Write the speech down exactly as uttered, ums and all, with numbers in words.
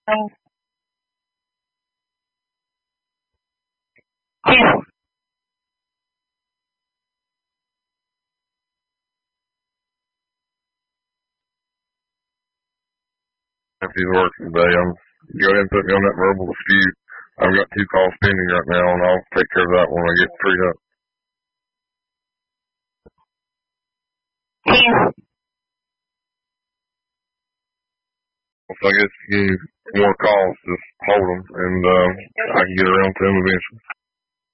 Oh. Yeah. If he works today, I'm go ahead and put me on that verbal dispute. I've got two calls pending right now, and I'll take care of that when I get freed up. Yeah. So I guess if you need more calls, just hold them, and um, I can get around to them eventually.